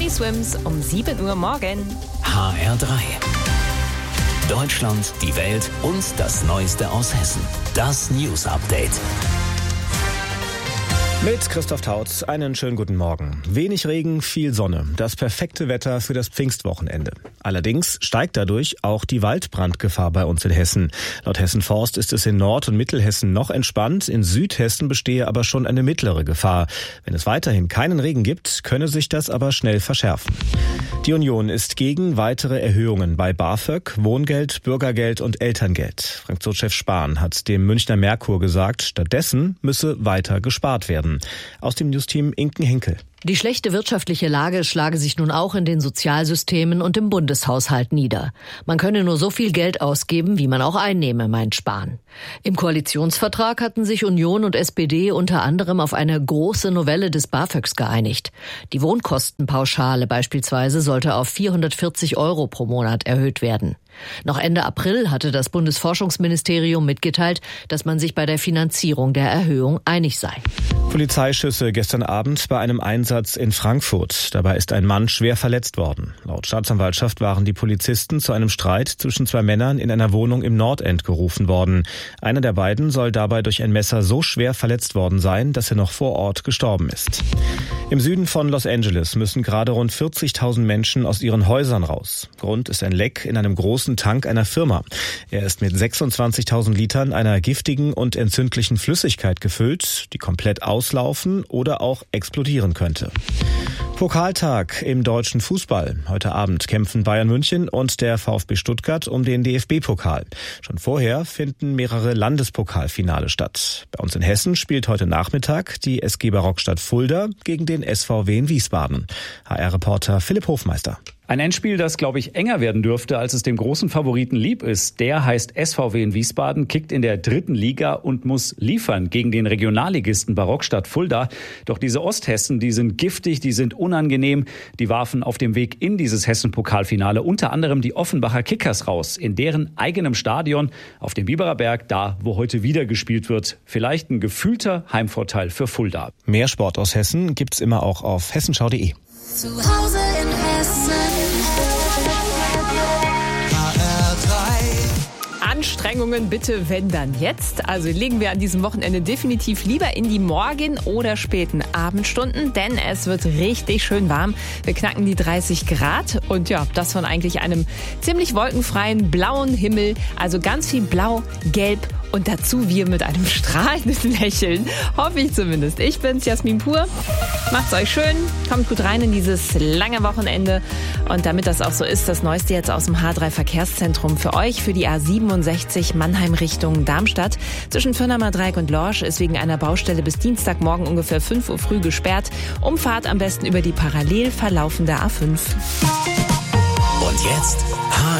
Body Swims um 7 Uhr morgen. HR3. Deutschland, die Welt und das Neueste aus Hessen. Das News Update. Mit Christoph Tautz, einen schönen guten Morgen. Wenig Regen, viel Sonne. Das perfekte Wetter für das Pfingstwochenende. Allerdings steigt dadurch auch die Waldbrandgefahr bei uns in Hessen. Laut Hessen Forst ist es in Nord- und Mittelhessen noch entspannt. In Südhessen bestehe aber schon eine mittlere Gefahr. Wenn es weiterhin keinen Regen gibt, könne sich das aber schnell verschärfen. Die Union ist gegen weitere Erhöhungen bei BAföG, Wohngeld, Bürgergeld und Elterngeld. Fraktionschef Spahn hat dem Münchner Merkur gesagt, stattdessen müsse weiter gespart werden. Aus dem Newsteam Inken Henkel. Die schlechte wirtschaftliche Lage schlage sich nun auch in den Sozialsystemen und im Bundeshaushalt nieder. Man könne nur so viel Geld ausgeben, wie man auch einnehme, meint Spahn. Im Koalitionsvertrag hatten sich Union und SPD unter anderem auf eine große Novelle des BAföGs geeinigt. Die Wohnkostenpauschale beispielsweise sollte auf 440 € pro Monat erhöht werden. Noch Ende April hatte das Bundesforschungsministerium mitgeteilt, dass man sich bei der Finanzierung der Erhöhung einig sei. Polizeischüsse gestern Abend bei einem Einsatz in Frankfurt. Dabei ist ein Mann schwer verletzt worden. Laut Staatsanwaltschaft waren die Polizisten zu einem Streit zwischen zwei Männern in einer Wohnung im Nordend gerufen worden. Einer der beiden soll dabei durch ein Messer so schwer verletzt worden sein, dass er noch vor Ort gestorben ist. Im Süden von Los Angeles müssen gerade rund 40.000 Menschen aus ihren Häusern raus. Grund ist ein Leck in einem großen Tank einer Firma. Er ist mit 26.000 Litern einer giftigen und entzündlichen Flüssigkeit gefüllt, die komplett auslaufen oder auch explodieren könnte. Pokaltag im deutschen Fußball. Heute Abend kämpfen Bayern München und der VfB Stuttgart um den DFB-Pokal. Schon vorher finden mehrere Landespokalfinale statt. Bei uns in Hessen spielt heute Nachmittag die SG Barockstadt Fulda gegen den SVW in Wiesbaden. HR-Reporter Philipp Hofmeister. Ein Endspiel, das, glaube ich, enger werden dürfte, als es dem großen Favoriten lieb ist. Der heißt SVW in Wiesbaden, kickt in der 3. Liga und muss liefern gegen den Regionalligisten Barockstadt Fulda. Doch diese Osthessen, die sind giftig, die sind unangenehm. Die warfen auf dem Weg in dieses Hessen-Pokalfinale unter anderem die Offenbacher Kickers raus. In deren eigenem Stadion auf dem Biberer Berg, da wo heute wieder gespielt wird. Vielleicht ein gefühlter Heimvorteil für Fulda. Mehr Sport aus Hessen gibt's immer auch auf hessenschau.de. Zu Hause in Hessen. Anstrengungen bitte, wenn dann jetzt. Also legen wir an diesem Wochenende definitiv lieber in die Morgen- oder späten Abendstunden, denn es wird richtig schön warm. Wir knacken die 30 Grad und ja, das von eigentlich einem ziemlich wolkenfreien blauen Himmel. Also ganz viel Blau, Gelb und dazu wir mit einem strahlenden Lächeln. Hoffe ich zumindest. Ich bin's, Jasmin Pur. Macht's euch schön, kommt gut rein in dieses lange Wochenende. Und damit das auch so ist, das Neueste jetzt aus dem H3 Verkehrszentrum für euch, für die A67 Mannheim Richtung Darmstadt. Zwischen Firnamer-Dreieck und Lorsch ist wegen einer Baustelle bis Dienstagmorgen ungefähr 5 Uhr früh gesperrt. Umfahrt am besten über die parallel verlaufende A5. Und jetzt